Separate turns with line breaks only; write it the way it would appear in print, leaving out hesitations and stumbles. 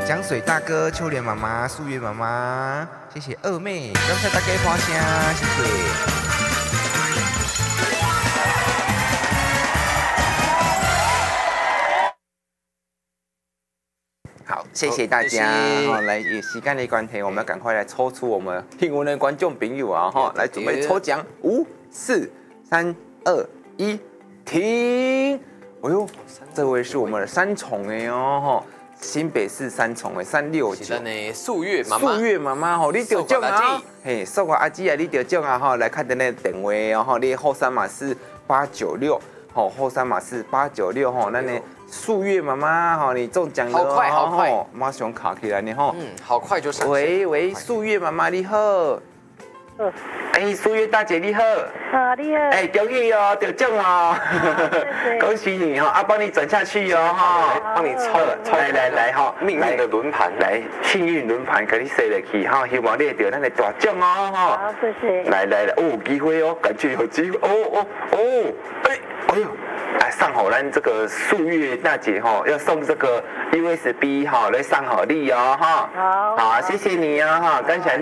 江水大哥、秋莲妈妈、素月妈妈，谢谢二妹，感谢大家花声，谢谢。好，谢谢大家。好，来，也时间的关系，我们赶快来抽出我们幸运的观众朋友啊！哈，来准备抽奖，5、4、3、2、1，停！哎呦，这位是我们的三重的哦，哈，新北市三重的369。
是呢，素月妈妈，
素月妈妈吼，你得奖啊！嘿，素月阿姊啊，你得奖啊！哈，来看的那电话哦，哈，你后三码是896，吼，后三码是896吼，那呢？素月妈妈，哈，你中奖了，
好快，好快，
马上卡起来呢，哈。
好快就上。
喂，素月妈妈你好。哎，素月大姐你好。
好，你好。
哎，恭喜哦，得奖哦。恭喜你哦，帮你转下去哦，哈，帮你抽，来哈，命运的轮盘，来，幸运轮盘给你塞落去哈，希望你会得咱的大奖哦，哈。
好，谢谢。
来，有机会哦，感觉有机会，哎呦。来上好咱这个素月大姐哈，要送这个 USB 哈来上好礼哦哈。
好，
谢谢你啊哈，感谢你。